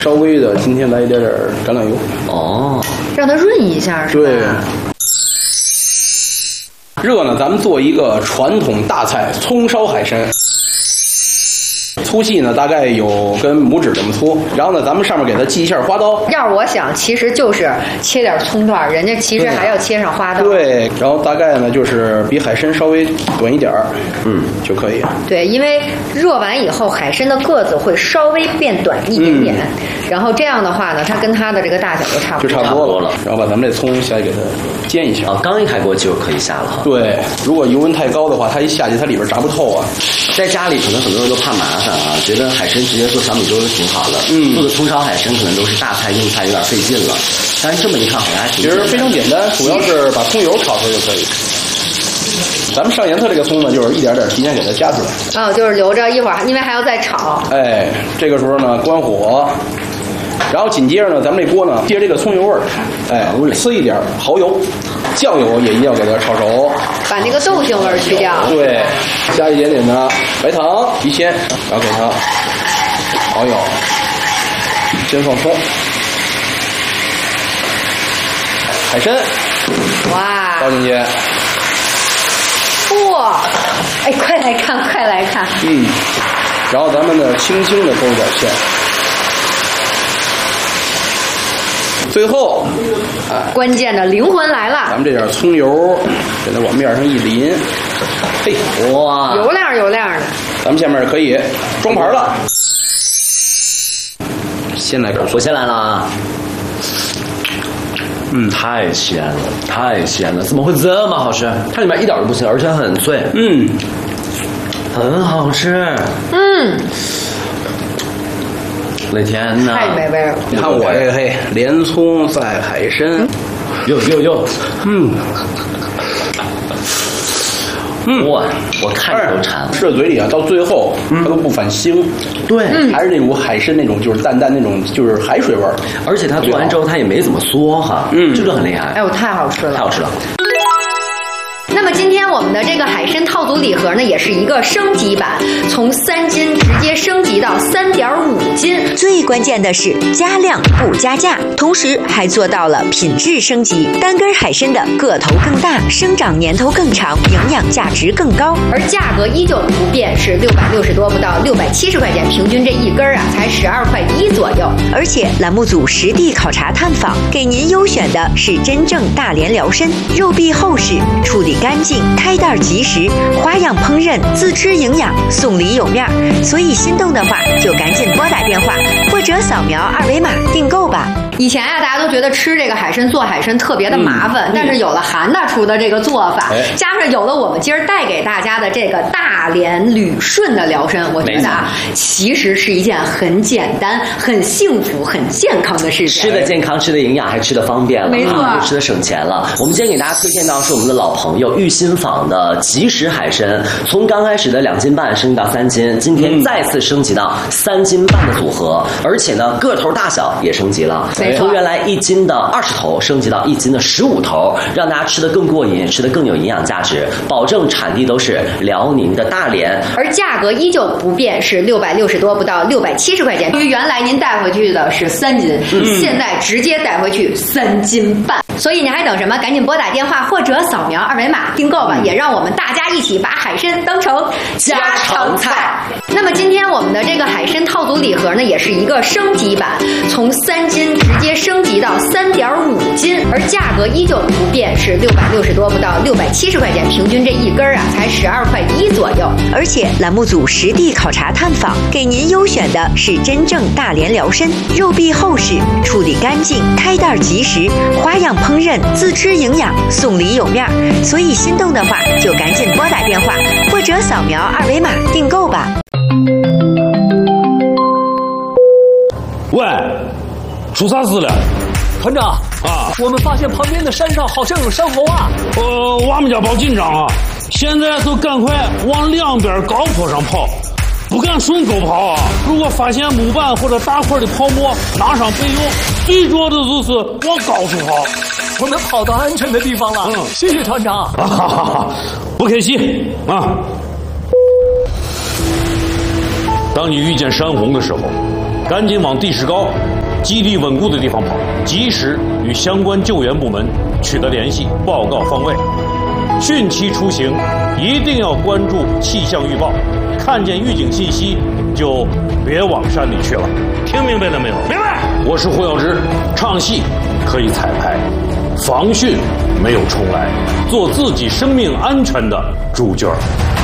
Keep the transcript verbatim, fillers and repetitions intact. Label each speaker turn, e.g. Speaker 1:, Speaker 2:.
Speaker 1: 稍微的，今天来一点点橄榄油。
Speaker 2: 哦，
Speaker 3: 让它润一下是吧？
Speaker 1: 对。热呢，咱们做一个传统大菜——葱烧海参。粗细呢，大概有跟拇指这么粗。然后呢，咱们上面给它系一下花刀。
Speaker 3: 要是我想，其实就是切点葱段，人家其实还要切上花刀。
Speaker 1: 对，然后大概呢就是比海参稍微短一点儿，嗯，就可以。
Speaker 3: 对，因为热完以后，海参的个子会稍微变短一点点，嗯、然后这样的话呢，它跟它的这个大小就差不多，
Speaker 1: 就差不多了。然后把咱们这葱下去给它煎一下。
Speaker 2: 啊，刚一开锅就可以下了哈。
Speaker 1: 对，如果油温太高的话，它一下去它里边炸不透啊。
Speaker 2: 在家里可能很多人都怕麻烦啊，觉得海参直接做小米粥就挺好的。嗯，做的葱烧海参可能都是大菜硬菜，有点费劲了。但是这么一看好像还挺。
Speaker 1: 其实非常简单，主要是把葱油炒出来就可以。咱们上颜色这个葱呢，就是一点点提前给它加出来。
Speaker 3: 哦，就是留着一会儿，因为还要再炒。
Speaker 1: 哎，这个时候呢，关火。然后紧接着呢，咱们这锅呢，借这个葱油味儿，哎，呲一点蚝油，酱油也一定要给它炒熟，
Speaker 3: 把那个豆腥味儿去掉。
Speaker 1: 对，加一点点的白糖提鲜，然后给它熬一熬，先放葱，海参，
Speaker 3: 哇，
Speaker 1: 倒进去，
Speaker 3: 哇，哎，快来看，快来看，
Speaker 1: 嗯，然后咱们呢，轻轻的勾一点芡。最后，
Speaker 3: 哎，关键的灵魂来了，
Speaker 1: 咱们这点葱油给它往面上一淋，嘿，
Speaker 2: 哇，
Speaker 3: 油亮油亮的。
Speaker 1: 咱们下面可以装盘了。先来点，
Speaker 2: 我先来了啊。嗯，太鲜了，太鲜了，怎么会这么好吃？它里面一点都不腥，而且很脆，
Speaker 1: 嗯，
Speaker 2: 很好吃，
Speaker 3: 嗯。
Speaker 2: 我的天哪，
Speaker 3: 太美味了！
Speaker 1: 你看我这个嘿，连葱赛海参，
Speaker 2: 哟哟哟，嗯，嗯，哇，我看着都馋了。
Speaker 1: 吃到嘴里啊，到最后它都不反腥，
Speaker 2: 对，
Speaker 1: 还是那股海参那种就是淡淡那种就是海水味儿，
Speaker 2: 而且它做完之后它也没怎么缩哈，嗯，这个很厉害。
Speaker 3: 哎呦，太好吃了，
Speaker 2: 太好吃了。
Speaker 3: 那么今天我们的这个海参套组礼盒呢，也是一个升级版，从三斤直接升级到三点五斤。
Speaker 4: 最关键的是加量不加价，同时还做到了品质升级。单根海参的个头更大，生长年头更长，营养价值更高，
Speaker 3: 而价格依旧不变，是六百六十多不到六百七十块钱，平均这一根啊才十二块一左右。
Speaker 4: 而且栏目组实地考察探访，给您优选的是真正大连辽参，肉壁厚实，处理干净，开袋即食，花样烹饪，自吃营养，送礼有面。所以心动的话，就赶紧拨打电话或者扫描二维码订购吧。
Speaker 3: 以前啊，大家都觉得吃这个海参做海参特别的麻烦，嗯、但是有了韩大厨的这个做法，哎、加上有了我们今儿带给大家的这个大连旅顺的辽参，我觉得啊，其实是一件很简单、很幸福、很健康的事情。
Speaker 2: 吃的健康，吃的营养，还吃的方便了，
Speaker 3: 没错，
Speaker 2: 嗯、吃的省钱了。我们今天给大家推荐到是我们的老朋友玉新坊的即食海参，从刚开始的两斤半升级到三斤，今天再次升级到三斤半的组合，而且呢个头大小也升级了。从原来一斤的二十头升级到一斤的十五头，让大家吃得更过瘾，吃得更有营养价值，保证产地都是辽宁的大连，
Speaker 3: 而价格依旧不变，是六百六十多不到六百七十块钱。因为原来您带回去的是三斤，嗯、现在直接带回去三斤半，所以你还等什么？赶紧拨打电话或者扫描二维码订购吧，嗯、也让我们大家一起把海参当成家常菜。那么今天我们的这个海参套组礼盒呢，也是一个升级版，从三斤直接升级到三点五斤，而价格依旧不变，是六百六十多不到六百七十块钱，平均这一根啊才十二块一左右。
Speaker 4: 而且栏目组实地考察探访，给您优选的是真正大连辽参，肉壁厚实，处理干净，开袋即食，花样烹饪，自吃营养，送礼有面。所以心动的话，就赶紧拨打电话或者扫描二维码订购吧。
Speaker 5: 喂，出啥事了？
Speaker 6: 团长啊，我们发现旁边的山上好像有山猴啊！
Speaker 5: 呃，我们家报紧张啊，现在就赶快往两边高坡上跑，不敢顺沟跑啊！如果发现木板或者大块的泡沫，拿上备用。最重要的就是往高处跑。
Speaker 6: 我们跑到安全的地方了，嗯，谢谢团长。
Speaker 5: 啊哈哈哈，不客气啊！当你遇见山洪的时候，赶紧往地势高基地稳固的地方跑，及时与相关救援部门取得联系，报告方位。汛期出行一定要关注气象预报，看见预警信息就别往山里去了。听明白了没有？明白。我是胡耀之，唱戏可以彩排，防汛没有重来，做自己生命安全的主角。